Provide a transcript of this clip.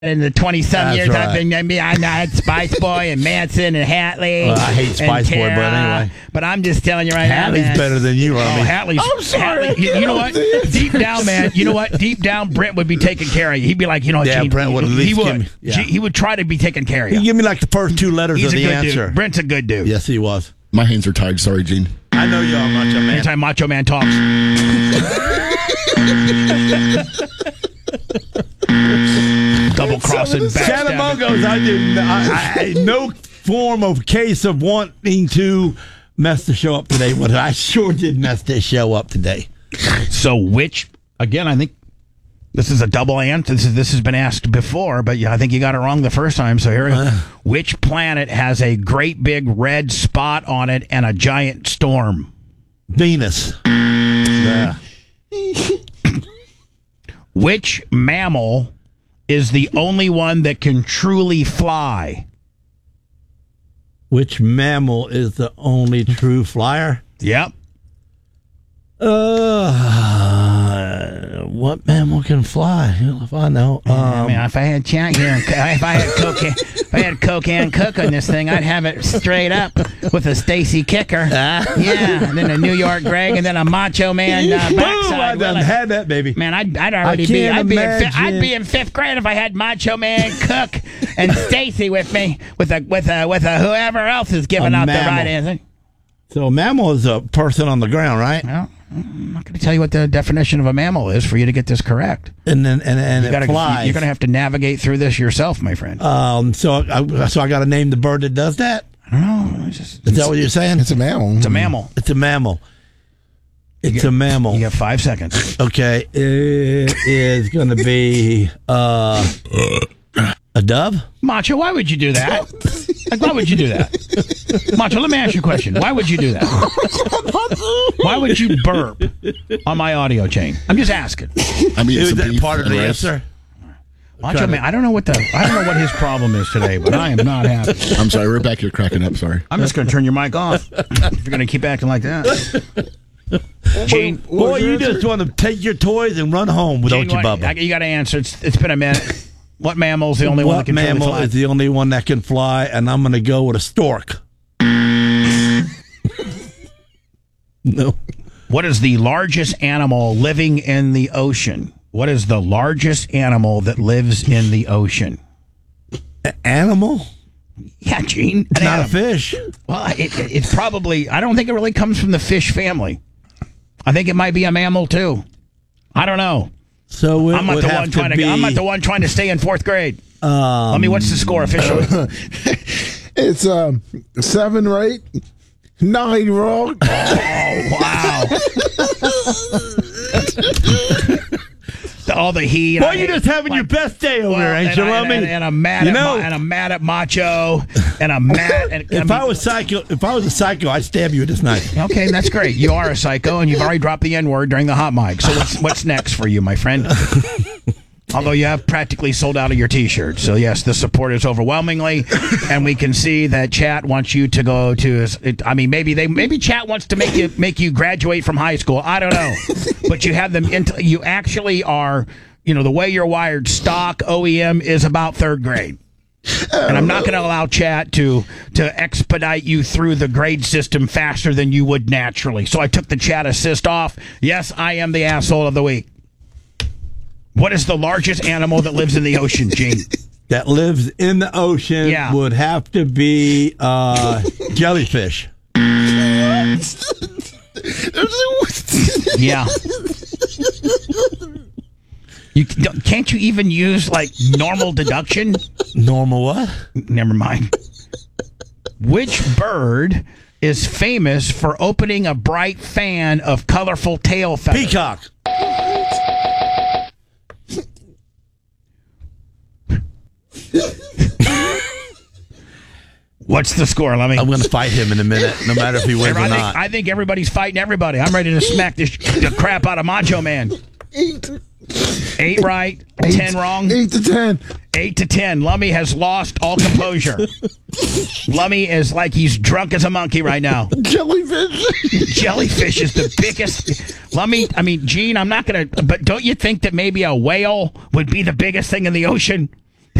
in the 20-some years right. I've been, I had Spice Boy and Manson and Hatley. Well, I hate Spice Boy, but anyway. But I'm just telling you right now, Hatley's man. better than you, Rummy. Oh, Hatley's. I'm sorry. Hatley, you know what? Deep down, man. You know what? Deep down, Brent would be taking care of you. He'd be like, you know what, Yeah, Gene, Brent would at he least would. give me- yeah. He would try to be taking care of You you. give me like the first two letters He's of a the good answer. dude. Brent's a good dude. Yes, he was. My hands are tied. Sorry, Gene. I know you are, Macho Man. Anytime Macho Man talks. Double crossing, backstabbing. Scaramongos, I no form of case of wanting to mess the show up today, but I sure did mess this show up today. So which, again, I think this is a double answer. This has been asked before, but yeah, I think you got it wrong the first time. So here, which planet has a great big red spot on it and a giant storm? Venus. Yeah. Which mammal is the only one that can truly fly? Which mammal is the only true flyer? Yep. What mammal can fly? If I know. I mean, if I had chat here, and if I had Coke and Cook on this thing, I'd have it straight up with a Stacy Kicker. Yeah, and then a New York Greg, and then a Macho Man boom! backside. I done Willie. had that, baby. Man, I'd already can't be. I'd imagine. be in fifth grade if I had Macho Man, Cook, and Stacy with me, with a whoever else is giving A out the mammal. right answer. So a mammal is a person on the ground, right? Well, I'm not going to tell you what the definition of a mammal is for you to get this correct. And then and it flies. You're going to have to navigate through this yourself, my friend. So I got to name the bird that does that. I don't know. Is Is that what you're saying? It's a mammal. It's a mammal. It's a mammal. It's a mammal. You got 5 seconds. Okay, it is going to be a dove. Macho, why would you do that? Like, why would you do that? Macho, let me ask you a question. Why would you do that? Why would you burp on my audio chain? I'm just asking. I mean, Is it's a that beef part of the rice. answer? Macho man, I don't know what his problem is today, but I am not happy. I'm sorry. We're back here cracking up. Sorry. I'm just going to turn your mic off if you're going to keep acting like that. Gene, Boy, you just want to take your toys and run home, don't you, Bubba? You got to answer. It's been a minute. What mammal's the only one that What can truly mammal fly? is the only one that can fly? And I'm going to go with a stork. No. What is the largest animal living in the ocean? What is the largest animal that lives in the ocean? Animal? Yeah, Gene. It's not a fish. Well, it's probably. I don't think it really comes from the fish family. I think it might be a mammal too. I don't know. So it I'm not would the have one to trying be, to. I'm not the one trying to stay in fourth grade. Let me. What's the score officially? It's 7 right, 9 wrong. Oh wow! All the heat. Boy, you're just having your best day over there, ain't you, Lummy? And I'm mad I'm mad at Macho, and I'm mad. And, If I was a psycho, I'd stab you with this knife. okay, that's great. You are a psycho, and you've already dropped the N-word during the hot mic. So what's next for you, my friend? Although you have practically sold out of your T-shirt, so yes, the support is overwhelmingly, and we can see that chat wants you to go to. Maybe chat wants to make you graduate from high school. I don't know, but you have them. You actually are. You know the way you're wired. Stock OEM is about third grade. And I'm not going to allow chat to expedite you through the grade system faster than you would naturally. So I took the chat assist off. Yes, I am the asshole of the week. What is the largest animal that lives in the ocean, Gene? That lives in the ocean would have to be jellyfish. Yeah. Can't you even use like normal deduction? Normal what? Never mind. Which bird is famous for opening a bright fan of colorful tail feathers? Peacock. What's the score, Lemmy? I'm going to fight him in a minute, no matter if he wins or not. I think everybody's fighting everybody. I'm ready to smack the crap out of Macho Man. 8 right, 10 wrong. 8 to 10. 8 to 10. Lummy has lost all composure. Lummy is like he's drunk as a monkey right now. Jellyfish. Jellyfish is the biggest. Lummy, I mean, Gene, I'm not going to, but don't you think that maybe a whale would be the biggest thing in the ocean?